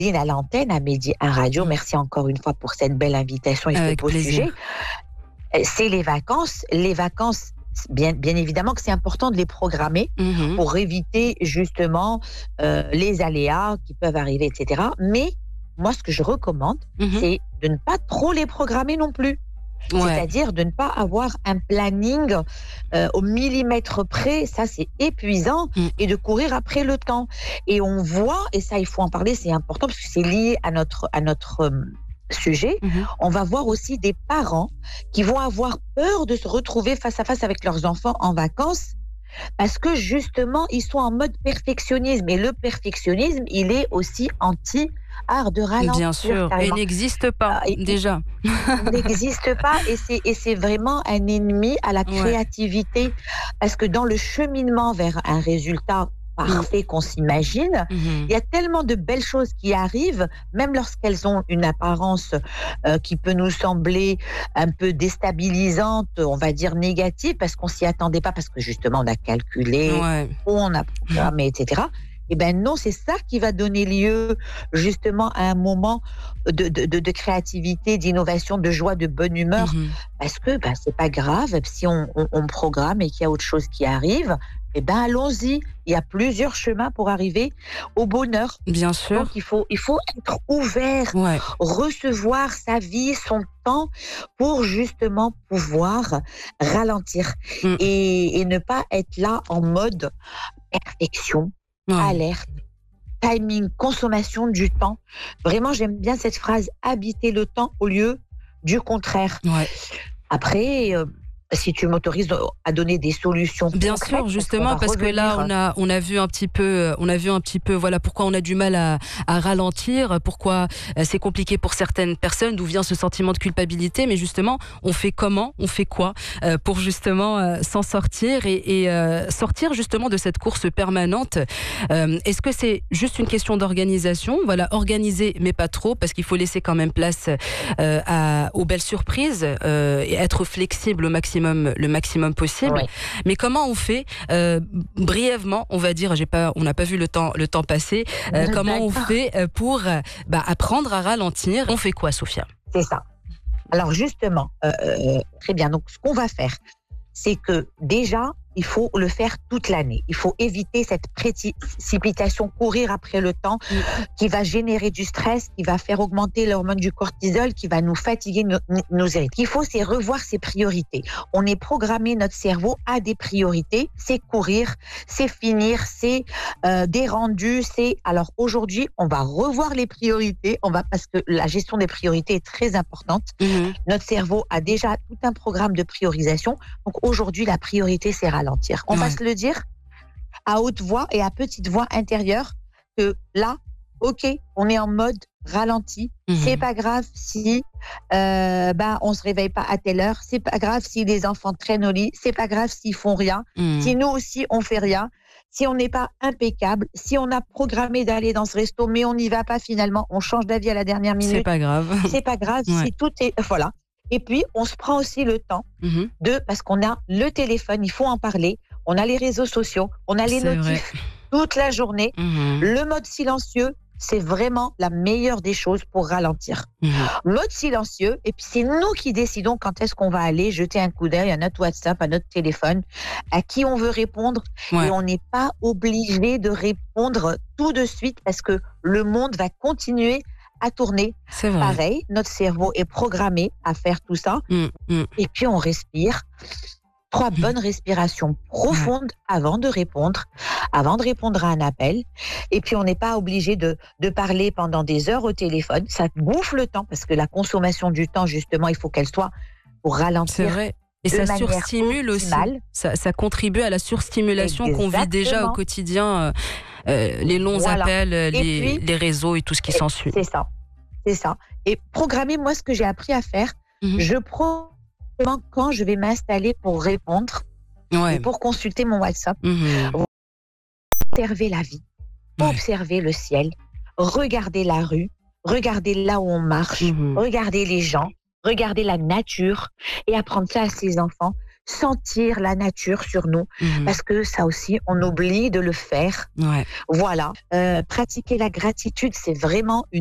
à l'antenne, à Mehdi à Radio. Merci encore une fois pour cette belle invitation et ce beau sujet. C'est les vacances. Les vacances, bien évidemment que c'est important de les programmer pour éviter justement les aléas qui peuvent arriver, etc. Mais moi, ce que je recommande, c'est de ne pas trop les programmer non plus. C'est-à-dire de ne pas avoir un planning au millimètre près, ça c'est épuisant, et de courir après le temps. Et on voit, et ça il faut en parler, c'est important parce que c'est lié à notre sujet, on va voir aussi des parents qui vont avoir peur de se retrouver face à face avec leurs enfants en vacances parce que justement ils sont en mode perfectionnisme, et le perfectionnisme il est aussi anti-art de ralentir. Bien sûr, carrément. Et n'existe pas déjà. N'existe pas, et c'est vraiment un ennemi à la créativité, parce que dans le cheminement vers un résultat parfait qu'on s'imagine, il y a tellement de belles choses qui arrivent, même lorsqu'elles ont une apparence qui peut nous sembler un peu déstabilisante, on va dire négative, parce qu'on s'y attendait pas, parce que justement on a calculé, on a programmé, etc. Eh ben non, c'est ça qui va donner lieu justement à un moment de créativité, d'innovation, de joie, de bonne humeur, parce que c'est pas grave si on programme et qu'il y a autre chose qui arrive. Eh ben allons-y. Il y a plusieurs chemins pour arriver au bonheur. Bien sûr. Donc il faut être ouvert, recevoir sa vie, son temps, pour justement pouvoir ralentir et ne pas être là en mode perfection, alerte, timing, consommation du temps. Vraiment, j'aime bien cette phrase, habiter le temps au lieu du contraire. Après, si tu m'autorises à donner des solutions bien concrètes, sûr, justement, parce que là on a vu un petit peu voilà pourquoi on a du mal à ralentir, pourquoi c'est compliqué pour certaines personnes, d'où vient ce sentiment de culpabilité, mais justement on fait quoi pour justement s'en sortir et sortir justement de cette course permanente. Est-ce que c'est juste une question d'organisation, organiser mais pas trop, parce qu'il faut laisser quand même place aux belles surprises et être flexible le maximum possible. Mais comment on fait brièvement, on va dire, on n'a pas vu le temps passer, comment on fait pour apprendre à ralentir? On fait quoi, Sophia? C'est ça. Alors justement, très bien, donc ce qu'on va faire, c'est que déjà, il faut le faire toute l'année. Il faut éviter cette précipitation, courir après le temps qui va générer du stress, qui va faire augmenter l'hormone du cortisol, qui va nous fatiguer, nous irriter. Ce qu'il faut, c'est revoir ses priorités. On est programmé, notre cerveau a des priorités. C'est courir, c'est finir, c'est des rendus. Alors aujourd'hui, on va revoir les priorités. Parce que la gestion des priorités est très importante. Notre cerveau a déjà tout un programme de priorisation. Donc aujourd'hui, la priorité, c'est ralentir. On va se le dire à haute voix et à petite voix intérieure que là, on est en mode ralenti. C'est pas grave si on se réveille pas à telle heure. C'est pas grave si les enfants traînent au lit. C'est pas grave s'ils font rien. Si nous aussi on fait rien. Si on n'est pas impeccable. Si on a programmé d'aller dans ce resto mais on n'y va pas finalement. On change d'avis à la dernière minute. C'est pas grave. C'est pas grave si tout est voilà. Et puis, on se prend aussi le temps parce qu'on a le téléphone, il faut en parler, on a les réseaux sociaux, on a les notifs toute la journée. Le mode silencieux, c'est vraiment la meilleure des choses pour ralentir. Mode silencieux, et puis c'est nous qui décidons quand est-ce qu'on va aller jeter un coup d'œil à notre WhatsApp, à notre téléphone, à qui on veut répondre. Et on n'est pas obligé de répondre tout de suite parce que le monde va continuer à tourner. C'est vrai. Pareil, notre cerveau est programmé à faire tout ça. Et puis on respire. 3 bonnes respirations profondes avant de répondre à un appel. Et puis on n'est pas obligé de parler pendant des heures au téléphone. Ça bouffe le temps parce que la consommation du temps, justement, il faut qu'elle soit pour ralentir. C'est vrai. Et ça surstimule aussi. Ça contribue à la surstimulation qu'on vit déjà au quotidien. Les longs appels, les réseaux et tout ce qui s'ensuit. C'est ça. Et programmer, moi, ce que j'ai appris à faire, je programme quand je vais m'installer pour répondre et pour consulter mon WhatsApp. Observer la vie, observer le ciel, regarder la rue, regarder là où on marche, regarder les gens, regarder la nature et apprendre ça à ses enfants. sentir la nature sur nous, parce que ça aussi, on oublie de le faire. Ouais. Voilà. Pratiquer la gratitude, c'est vraiment une